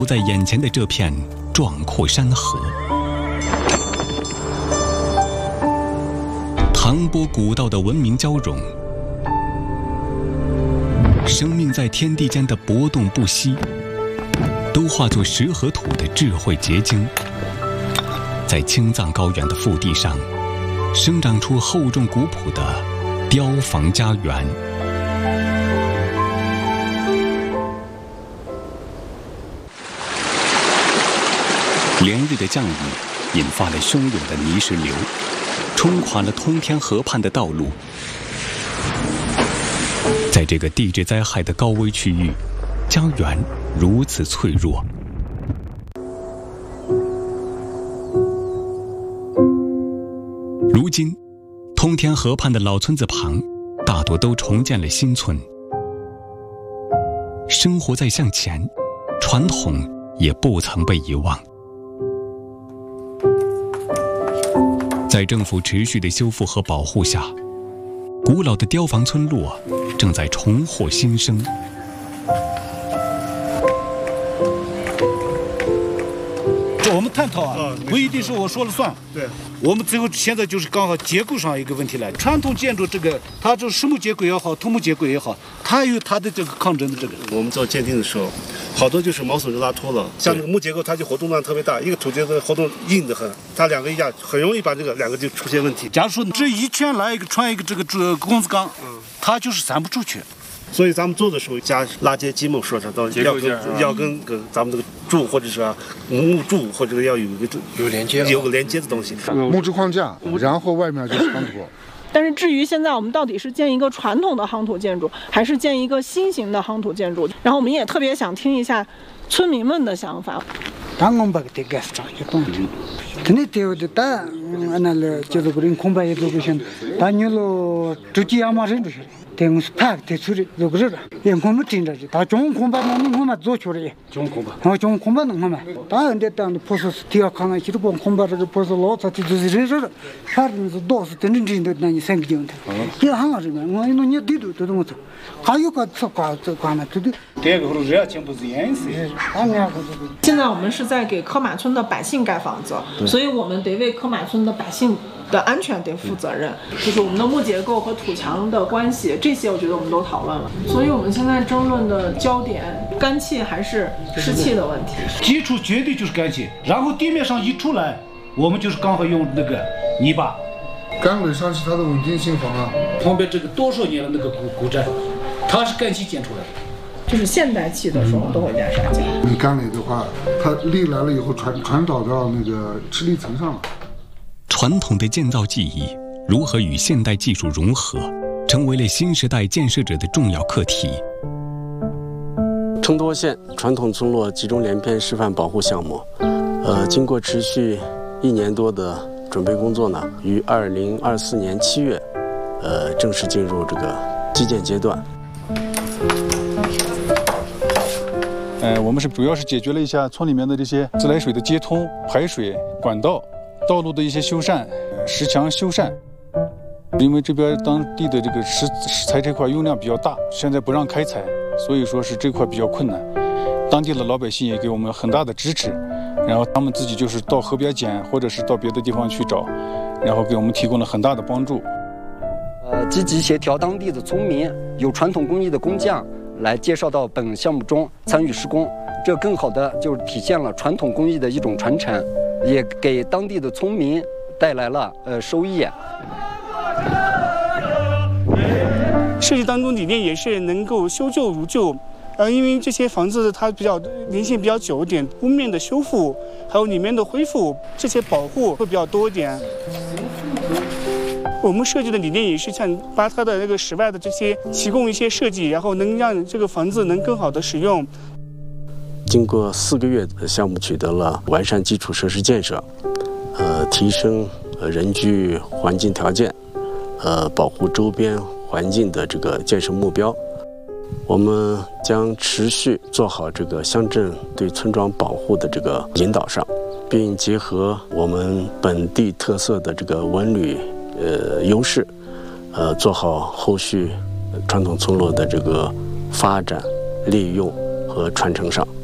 在眼前的这片壮阔山河，唐波古道的文明交融，生命在天地间的搏动不息，都化作石和土的智慧结晶，在青藏高原的腹地上，生长出厚重古朴的雕房家园。连日的降雨引发了汹涌的泥石流，冲垮了通天河畔的道路。在这个地质灾害的高危区域，家园如此脆弱。如今，通天河畔的老村子旁，大多都重建了新村。生活在向前，传统也不曾被遗忘。在政府持续的修复和保护下，古老的雕房村落正在重获新生。 我们探讨不一定是我说了算。 对， 我们最后现在就是刚好结构上一个问题了。传统建筑这个，它这实木结构也好，土木结构也好，它有它的这个抗震的这个。 我们做鉴定的时候，好多就是毛损就拉脱了，像这个木结构它就活动量特别大，一个土结构活动硬得很，它两个一压，很容易把这个两个就出现问题。 假如说这一圈来一个穿一个这个工字钢，它就是散不出去。 所以咱们做的时候加拉接积木，说是到要跟咱们这个柱或者是木柱或者要有一个有个连接的东西。 木质框架，然后外面就是夯土。 但是至于现在我们到底是建一个传统的夯土建筑，还是建一个新型的夯土建筑，然后我们也特别想听一下村民们的想法。 대응수 팍 대출이 그거를 예 공부 진짜지 다 좋은 공부는 공부 조초리 좋은 공부 좋은 공부는 공부 다 근데 딱 포스스 티어카나 기르고 공부를 포스 로타티 주지르 하르면서 도스 되는 진도 나니 생기는데 이 항아리면 뭐 이노 니 디도 또 뭐 가요가 섞어 가나 또 现在我们是在给科马村的百姓盖房子，所以我们得为科马村的百姓的安全得负责任，就是我们的木结构和土墙的关系，这些我觉得我们都讨论了。所以我们现在争论的焦点，干气还是湿气的问题。 基础绝对就是干气，然后地面上一出来，我们就是刚好用那个泥巴。 干垒上去它的稳定性好啊。 旁边这个多少年的那个古寨，它是干气建出来的。 就是现代气的时候都会加沙浆。 你干垒的话，它力来了以后传导到那个吃力层上了。 传统的建造技艺如何与现代技术融合，成为了新时代建设者的重要课题。 承多县传统村落集中连片示范保护项目，经过持续1年多的准备工作呢，于2024年7月，正式进入这个基建阶段。 我们主要是解决了一下村里面的这些自来水的接通、排水管道、道路的一些修缮、石墙修缮。因为这边当地的这个石材这块用量比较大，现在不让开采，所以说是这块比较困难。当地的老百姓也给我们很大的支持，然后他们自己就是到河边捡，或者是到别的地方去找，然后给我们提供了很大的帮助。 积极协调当地的村民、有传统工艺的工匠来介绍到本项目中参与施工，这更好的就是体现了传统工艺的一种传承，也给当地的村民带来了收益。 设计当中理念也是能够修旧如旧，因为这些房子它比较年限比较久一点，屋面的修复还有里面的恢复这些保护会比较多一点。我们设计的理念也是想把它的那个室外的这些提供一些设计，然后能让这个房子能更好的使用。 经过4个月的项目取得了完善基础设施建设，提升人居环境条件，保护周边环境的这个建设目标。我们将持续做好这个乡镇对村庄保护的这个引导上，并结合我们本地特色的这个文旅优势，做好后续传统村落的这个发展、利用和传承上。